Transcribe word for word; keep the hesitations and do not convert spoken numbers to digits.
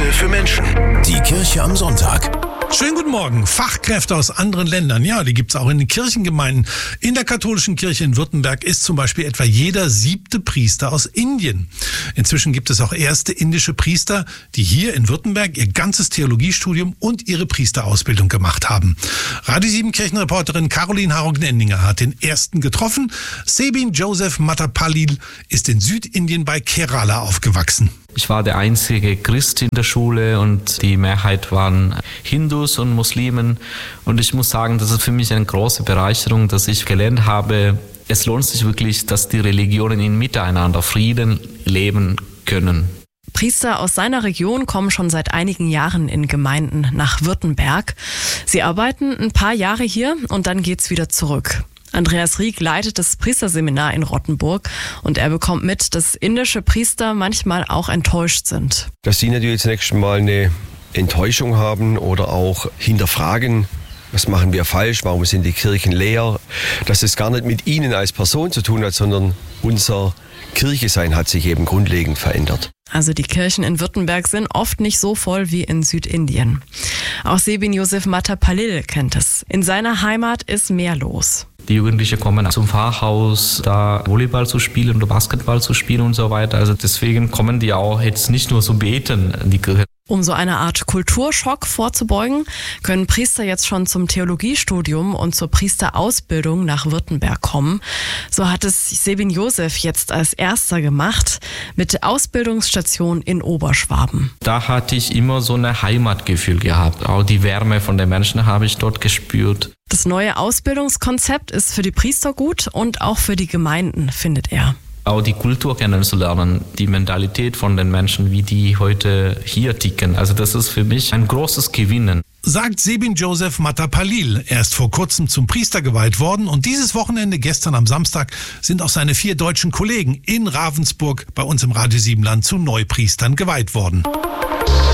Größe für Menschen. Die Kirche am Sonntag. Schönen guten Morgen. Fachkräfte aus anderen Ländern, ja, die gibt's auch in den Kirchengemeinden. In der katholischen Kirche in Württemberg ist zum Beispiel etwa jeder siebte Priester aus Indien. Inzwischen gibt es auch erste indische Priester, die hier in Württemberg ihr ganzes Theologiestudium und ihre Priesterausbildung gemacht haben. Radio sieben Kirchenreporterin Caroline Harrog-Nenninger hat den ersten getroffen. Sebin Joseph Mattapalil ist in Südindien bei Kerala aufgewachsen. Ich war der einzige Christ in der Schule und die Mehrheit waren Hindus und Muslimen. Und ich muss sagen, das ist für mich eine große Bereicherung, dass ich gelernt habe, es lohnt sich wirklich, dass die Religionen in Miteinander Frieden leben können. Priester aus seiner Region kommen schon seit einigen Jahren in Gemeinden nach Württemberg. Sie arbeiten ein paar Jahre hier und dann geht's wieder zurück. Andreas Rieck leitet das Priesterseminar in Rottenburg und er bekommt mit, dass indische Priester manchmal auch enttäuscht sind. Dass sie natürlich zunächst mal eine Enttäuschung haben oder auch hinterfragen, was machen wir falsch, warum sind die Kirchen leer, dass es gar nicht mit ihnen als Person zu tun hat, sondern unser Kirchesein hat sich eben grundlegend verändert. Also die Kirchen in Württemberg sind oft nicht so voll wie in Südindien. Auch Sebin Joseph Mattapalil kennt es. In seiner Heimat ist mehr los. Die Jugendlichen kommen zum Pfarrhaus, da Volleyball zu spielen oder Basketball zu spielen und so weiter. Also deswegen kommen die auch jetzt nicht nur zum Beten in die Kirche. Um so eine Art Kulturschock vorzubeugen, können Priester jetzt schon zum Theologiestudium und zur Priesterausbildung nach Württemberg kommen. So hat es Sebin Joseph jetzt als erster gemacht mit der Ausbildungsstation in Oberschwaben. Da hatte ich immer so ein Heimatgefühl gehabt. Auch die Wärme von den Menschen habe ich dort gespürt. Das neue Ausbildungskonzept ist für die Priester gut und auch für die Gemeinden, findet er. Auch die Kultur kennenzulernen, die Mentalität von den Menschen, wie die heute hier ticken. Also das ist für mich ein großes Gewinnen. Sagt Sebin Joseph Mattapalil. Er ist vor kurzem zum Priester geweiht worden und dieses Wochenende, gestern am Samstag, sind auch seine vier deutschen Kollegen in Ravensburg bei uns im Radio sieben Land zu Neupriestern geweiht worden.